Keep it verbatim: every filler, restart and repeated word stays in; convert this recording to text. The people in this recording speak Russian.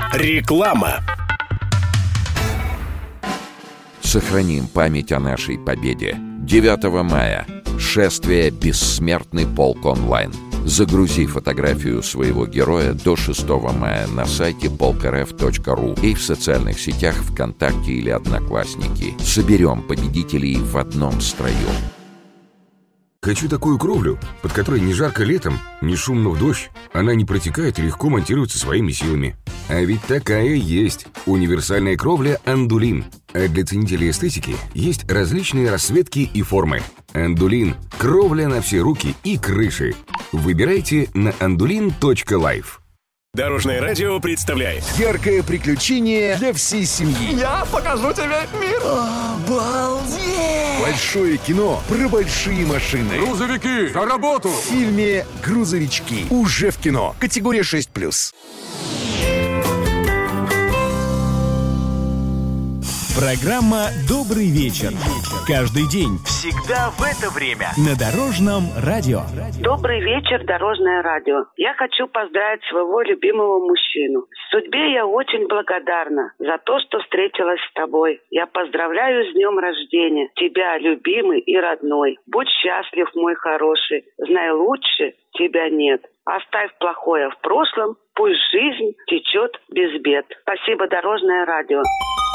Реклама. Сохраним память о нашей победе. девятого мая. Шествие «Бессмертный полк онлайн». Загрузи фотографию своего героя до шестого мая на сайте полк эр эф точка ру и в социальных сетях ВКонтакте или Одноклассники. Соберем победителей в одном строю. Хочу такую кровлю, под которой не жарко летом, не шумно в дождь. Она не протекает и легко монтируется своими силами. А ведь такая есть. Универсальная кровля «Андулин». А для ценителей эстетики есть различные расцветки и формы. «Андулин» – кровля на все руки и крыши. Выбирайте на андулин точка лайф. Дорожное радио представляет яркое приключение для всей семьи. Я покажу тебе мир. Обалдеть! Большое кино про большие машины. Грузовики, за работу! В фильме «Грузовички» уже в кино. Категория шесть плюс. Программа «Добрый вечер». Каждый день. Всегда в это время. На Дорожном радио. Добрый вечер, Дорожное радио. Я хочу поздравить своего любимого мужчину. Судьбе я очень благодарна за то, что встретилась с тобой. Я поздравляю с днем рождения. Тебя, любимый и родной. Будь счастлив, мой хороший. Знай, лучше тебя нет. Оставь плохое в прошлом. Пусть жизнь течет без бед. Спасибо, Дорожное радио.